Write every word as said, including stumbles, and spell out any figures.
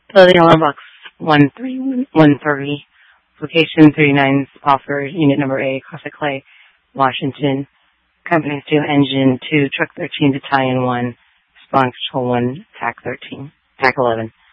Building alarm box one three one three, location thirty-nine offer, unit number A, Casa Clay, Washington. Company two, engine two, truck thirteen, battalion one, spawn control one, T A C thirteen, T A C eleven.